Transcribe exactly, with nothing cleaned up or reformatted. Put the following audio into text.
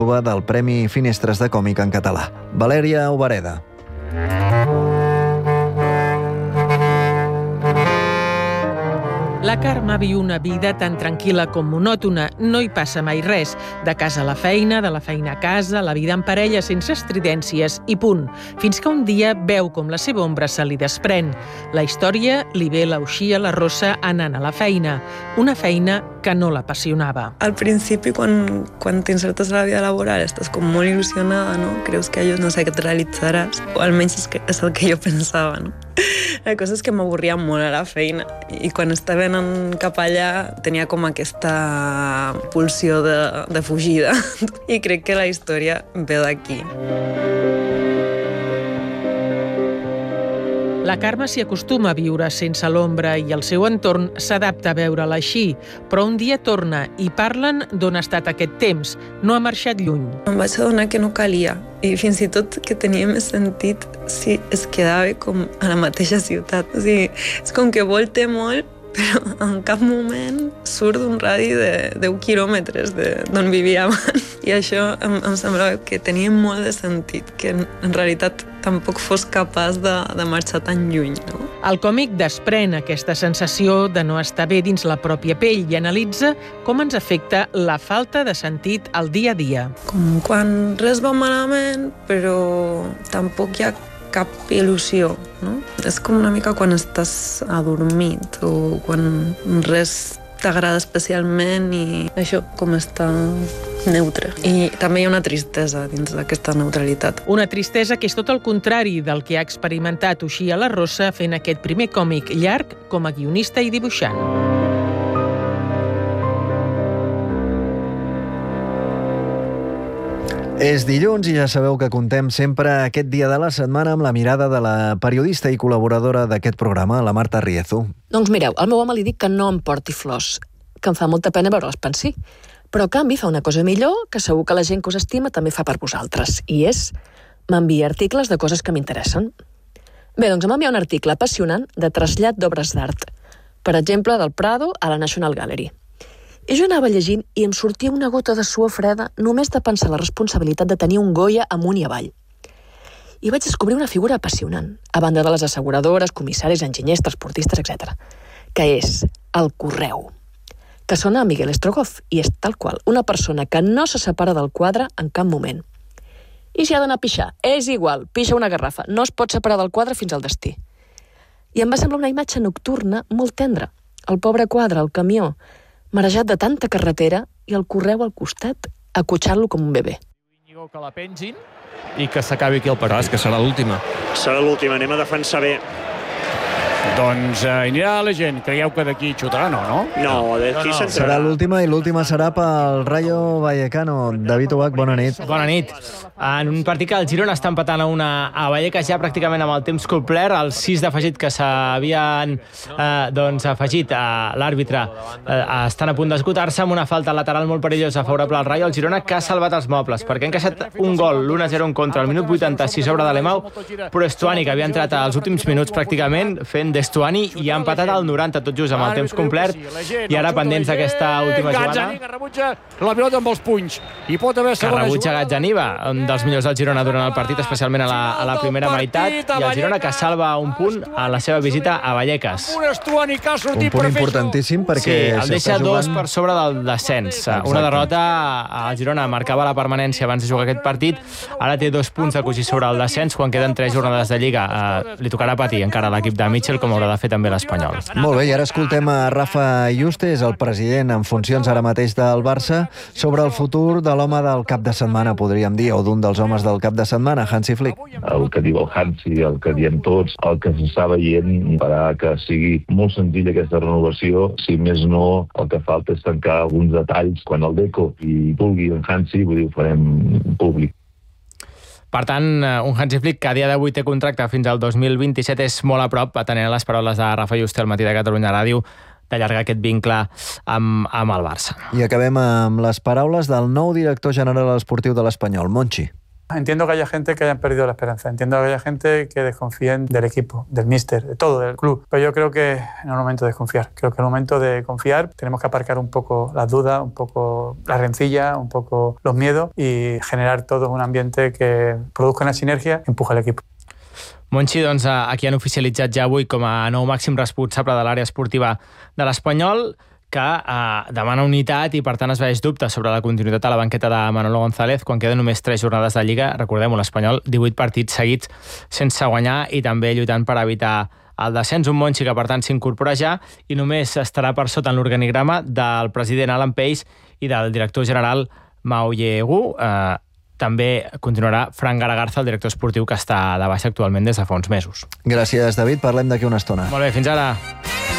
del Premi Finestres de Còmic en català. Valèria Obereda. La Carme viu una vida tan tranquil·la com monòtona. No hi passa mai res. De casa a la feina, de la feina a casa, la vida en parella sense estridències i punt. Fins que un dia veu com la seva ombra se li desprèn. La història li ve l'auxia la rossa anant a la feina. Una feina que no l'apassionava. Al principi, quan, quan t'insertes a la vida laboral, estàs com molt il·lusionada, no? Creus que allò no sé què et realitzaràs. O almenys és, que, és el que jo pensava, no? La cosa és que m'avorria molt a la feina i quan estava anant cap allà tenia com aquesta pulsió de, de fugida i crec que la història ve d'aquí. La Carme s'hi acostuma a viure sense l'ombra i el seu entorn s'adapta a veure-la així, però un dia torna i parlen d'on ha estat aquest temps. No ha marxat lluny. Em vaig adonar que no calia i fins i tot que tenia més sentit si es quedava com a la mateixa ciutat. O sigui, és com que volte molt, però en cap moment surt d'un radi de deu quilòmetres d'on vivia abans. I això em, em semblava que tenia molt de sentit, que en, en realitat tampoc fos capaç de, de marxar tan lluny, no? El còmic desprèn aquesta sensació de no estar bé dins la pròpia pell i analitza com ens afecta la falta de sentit al dia a dia. Com quan res va malament, però tampoc hi ha cap il·lusió, no? És com una mica quan estàs adormit o quan res t'agrada especialment i això, com està neutre. I també hi ha una tristesa dins d'aquesta neutralitat. Una tristesa que és tot el contrari del que ha experimentat Uxia la Rossa fent aquest primer còmic llarg com a guionista i dibuixant. És dilluns i ja sabeu que contem sempre aquest dia de la setmana amb la mirada de la periodista i col·laboradora d'aquest programa, la Marta Riezu. Doncs mireu, al meu home li dic que no em porti flors, que em fa molta pena veure'ls pensar. Però a canvi fa una cosa millor que segur que la gent que us estima també fa per vosaltres, i és m'envia articles de coses que m'interessen. Bé, doncs em envia un article apassionant de trasllat d'obres d'art, per exemple, del Prado a la National Gallery. I jo anava llegint i em sortia una gota de suor freda només de pensar la responsabilitat de tenir un Goya amunt i avall. I vaig descobrir una figura apassionant, a banda de les asseguradores, comissaris, enginyers, transportistes, etcètera, que és el correu, que sona a Miguel Strogoff i és tal qual, una persona que no se separa del quadre en cap moment. I si ha d'anar a pixar, és igual, pixa una garrafa, no es pot separar del quadre fins al destí. I em va semblar una imatge nocturna molt tendra, el pobre quadre, el camió, marejat de tanta carretera i el correu al costat, acotxant-lo com un bebè. Que la pengin i que s'acabi aquí el partit. És que serà l'última. Serà l'última, anem a defensar bé. Doncs eh, anirà la gent. Creieu que d'aquí xutarà, no, no? No, d'aquí no, no. s'entrarà. Serà l'última i l'última serà pel Rayo Vallecano. David Ubach, bona nit. Bona nit. En un partit que el Girona està empatant a una a Vallecas ja pràcticament amb el temps complert, els sis d'afegit que s'havien eh, doncs afegit a l'àrbitre eh, estan a punt d'esgotar-se amb una falta lateral molt perillosa favorable al Rayo. El Girona que ha salvat els mobles perquè ha encaixat un gol, l'u a zero en contra al minut vuitanta-sis sobre d'Alemau, però Estuani, que havia entrat als últims minuts pràcticament fent d'Estuani, i ha empatat al noranta tot just amb el temps complert, i ara pendents d'aquesta última jugada. Gazzaniga que rebutja la pilota amb els punys. I pot haver Que segona rebutja jugada. Gazzaniga, un dels millors del Girona durant el partit, especialment a la, a la primera meitat, i el Girona que salva un punt a la seva visita a Vallecas. Un Estuani que ha Un sortit punt per fer importantíssim perquè Sí, el deixa s'està dos jugant... per sobre del descens. Una derrota, el Girona marcava la permanència abans de jugar aquest partit, ara té dos punts de cosir sobre el descens, quan queden tres jornades de Lliga. Eh, li tocarà patir encara a l'equip de Mitchell, com haurà de fer també l'Espanyol. Molt bé, i ara escoltem a Rafa Justes, el president en funcions ara mateix del Barça, sobre el futur de l'home del cap de setmana, podríem dir, o d'un dels homes del cap de setmana, Hansi Flick. El que diu el Hansi, el que diem tots, el que s'està veient farà que sigui molt senzilla aquesta renovació. Si més no, el que falta és tancar alguns detalls quan el Deco i vulgui en Hansi, vull dir, ho farem públic. Per tant, un Hansi Flick que a dia d'avui té contracte fins al dos mil vint-i-set és molt a prop, atenent a les paraules de Rafa Juste al matí de Catalunya Ràdio, d'allargar aquest vincle amb, amb el Barça. I acabem amb les paraules del nou director general esportiu de l'Espanyol, Monchi. Entiendo que haya gente que haya perdido la esperanza, entiendo que haya gente que desconfíen del equipo, del míster, de todo, del club, pero yo creo que no es el momento de desconfiar, creo que es el momento de confiar, tenemos que aparcar un poco las dudas, un poco la rencilla, un poco los miedos y generar todo un ambiente que produzca una sinergia y empuje al equipo. Monchi, doncs, aquí han oficialitzat ja avui com a nou màxim responsable de l'àrea esportiva de l'Espanyol, que eh, demana unitat i, per tant, es veig dubte sobre la continuïtat a la banqueta de Manolo González quan queden només tres jornades de Lliga. Recordem-ho, l'Espanyol, divuit partits seguits sense guanyar i també lluitant per evitar el descens. Un Monchi que, per tant, s'incorpora ja i només estarà per sota en l'organigrama del president Alan Pace i del director general Mao Yegu. Eh, també continuarà Frank Garagarza, el director esportiu, que està de baixa actualment des de fa uns mesos. Gràcies, David. Parlem d'aquí una estona. Molt bé, fins ara.